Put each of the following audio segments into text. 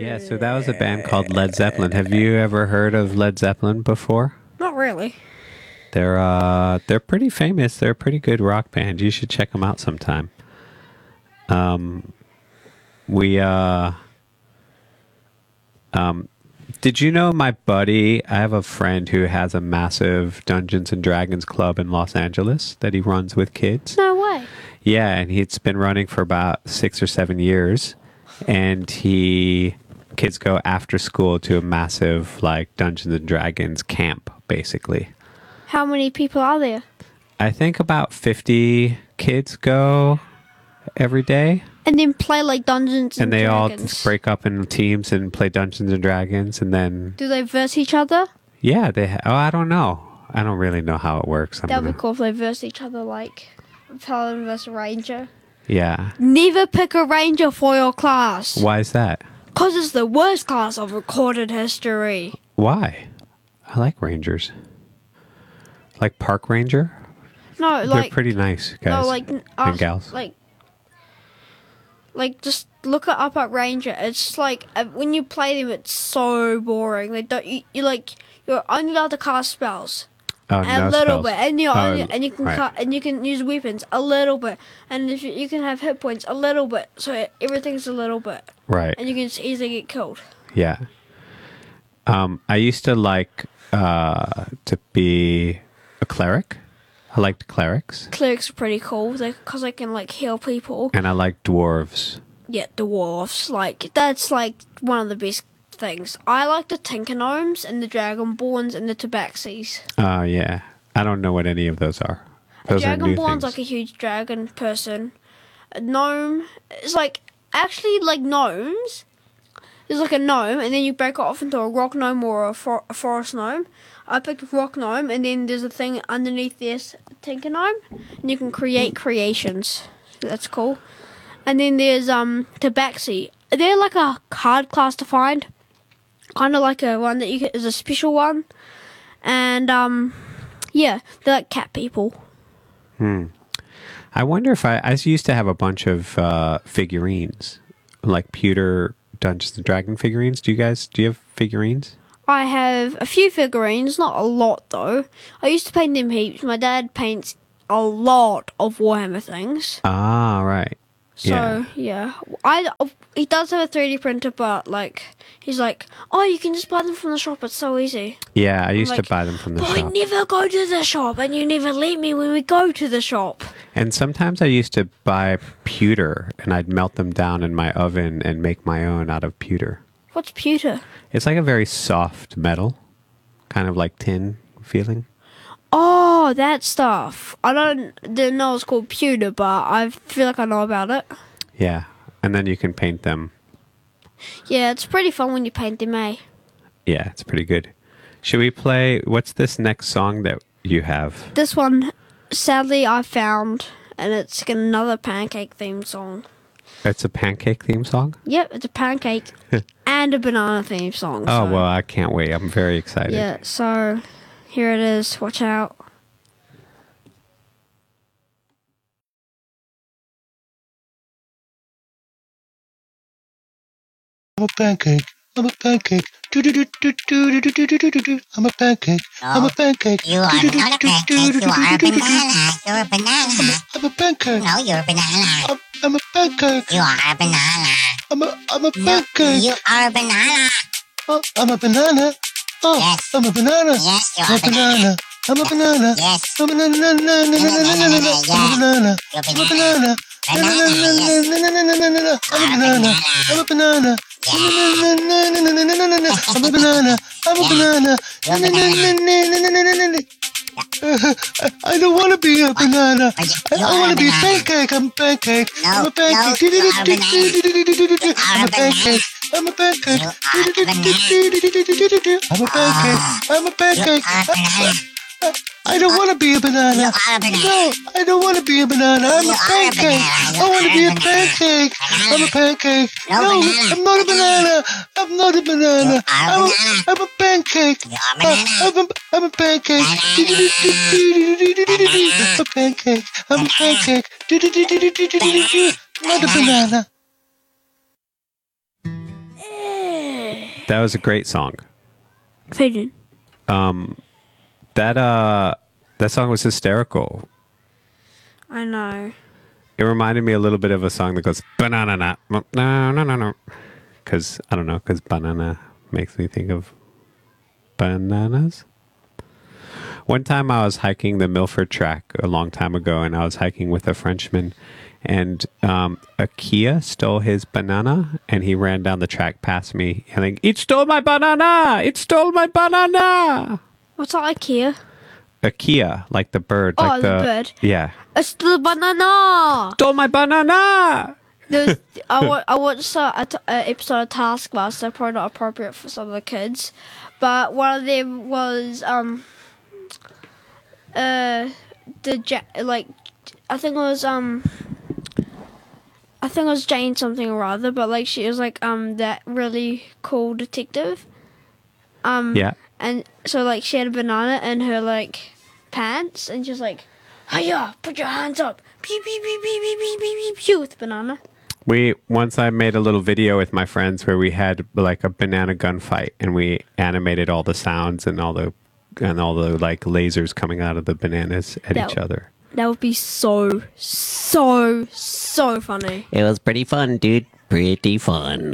Yeah, so that was a band called Led Zeppelin. Have you ever heard of Led Zeppelin before? Not really. They're pretty famous. They're a pretty good rock band. You should check them out sometime. We Did you know my buddy? I have a friend who has a massive Dungeons and Dragons club in Los Angeles that he runs with kids. No way. Yeah, and it's been running for about 6 or 7 years, and kids go after school to a massive like Dungeons and Dragons camp, basically. How many people are there? I think about 50 kids go every day. And then play like Dungeons and They all Dragons. break up in teams and play Dungeons and Dragons, and then Do they verse each other? yeah, I don't know. I don't really know how it works. That'd be cool if they verse each other like Paladin versus Ranger. Yeah. Never pick a Ranger for your class. Why is that? Because it's the worst class of recorded history. Why? I like Rangers. Like Park Ranger. No, They're like pretty nice guys no, like and gals. Like just look it up at Ranger. It's like when you play them, it's so boring. They don't you're only allowed to cast spells. Oh, A no little spells. bit, and and you can right. cut, and you can use weapons a little bit, and if you can have hit points a little bit, so everything's a little bit, Right. and you can just easily get killed. Yeah. I used to like to be a cleric. I liked clerics, Clerics are pretty cool, because they can like heal people. and I like dwarves. Yeah, dwarves, that's like one of the best things. I like the Tinker Gnomes and the Dragonborns and the Tabaxis. Oh yeah. I don't know what any of those are. Those are new Dragonborn's things. like a huge dragon person. A gnome is like actually like gnomes. There's like a gnome, and then you break it off into a rock gnome or a forest gnome. I picked rock gnome, and then there's a thing underneath this Tinker Gnome, and you can create creations. That's cool. And then there's Tabaxi. They're like a hard class to find, kind of like a one that is a special one, and yeah, they're like cat people. I wonder if I used to have a bunch of figurines, like pewter Dungeons and Dragon figurines. Do you have figurines? I have a few figurines, not a lot though. I used to paint them heaps. My dad paints a lot of Warhammer things. Ah, right. So, yeah. He does have a 3D printer, but, like, he's like, oh, you can just buy them from the shop. It's so easy. Yeah, I used to like, buy them from the But we shop. never go to the shop, and you never let me when we go to the shop. And sometimes I used to buy pewter, and I'd melt them down in my oven and make my own out of pewter. What's pewter? It's like a very soft metal, kind of like tin feeling. Oh, that stuff. Didn't know it's called pewter, but I feel like I know about it. Yeah, and then you can paint them. Yeah, it's pretty fun when you paint them, eh? Yeah, it's pretty good. Should we play? What's this next song that you have? This one, sadly, I found, and it's another pancake theme song. It's a pancake theme song? Yep, it's a pancake and a banana theme song. Oh, so- well, I can't wait. I'm very excited. Yeah, so here it is. Watch out. I'm a pancake. I'm a pancake. Do-do-do-do-do-do-do-do-do-do-do. I'm a pancake. I'm a pancake. You are not a pancake. You are a banana. You're a banana. I'm a pancake. No, you're a banana. I'm a pancake. You are a banana. I'm a No, pancake. you are a banana. Oh, I'm a banana. Oh, Yes. I'm a banana. Yes, you I'm are a banana. I'm a banana. Yes. I'm a banana. I'm a banana. You're I'm a banana. banana. Banana, yes. I'm a banana. I'm a banana. I'm a banana. I'm a banana. You're a banana. I don't want to be a banana. You I are want a to be a banana. pancake. I'm a pancake. I'm a No, pancake. you are a banana. I'm a pancake. I'm a pancake. You are a banana. I'm a pancake. I'm a You pancake. are a banana. I don't want to be a You banana. are a banana. No, I don't want to be a banana. I'm You a are a pancake. banana. I want to be a You are a banana. pancake. I'm a pancake. No, No, banana. I'm not a banana. I'm not a banana. You are a banana. I'm a pancake. You are a banana. I'm a pancake. I'm a pancake. I'm a pancake. I'm not a banana. That was a great song. Pigeon. That song was hysterical. I know. It reminded me a little bit of a song that goes banana na no no no no, because I don't know, because banana makes me think of bananas. One time I was hiking the Milford Track a long time ago, and I was hiking with a Frenchman, and a Kia stole his banana, and he ran down the track past me yelling, "It stole my banana! It stole my banana!" What's that, IKEA? A Kia, like the bird. Oh, like the bird. Yeah. It's the banana! Stole my banana! I watched an episode of Taskmaster, probably not appropriate for some of the kids, but one of them was I think it was Jane something or other, but like she was like that really cool detective. Yeah. And so like she had a banana in her like pants, and she was like, "Hiya, put your hands up, pew pew pew pew pew pew pew pew pew," with the banana. Once I made a little video with my friends where we had like a banana gunfight, and we animated all the sounds and all the like lasers coming out of the bananas at each other. That would be so funny. It was pretty fun, dude. Pretty fun.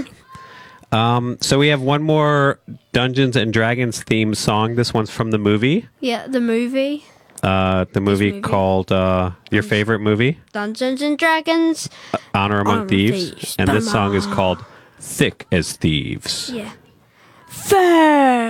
So we have one more Dungeons and Dragons theme song. This one's from the movie. Yeah, the movie The movie called your favorite movie, Dungeons and Dragons. Honor Among Thieves. Thieves. And this song is called Thick as Thieves. Yeah. Fair.